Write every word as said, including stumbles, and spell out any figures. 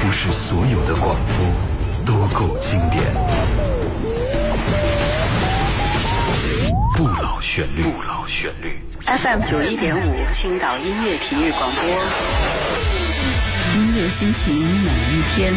不是所有的广播都够经典。不老旋律，不老旋律。 F M 九一点五，青岛音乐体育广播。 音乐心情每一天。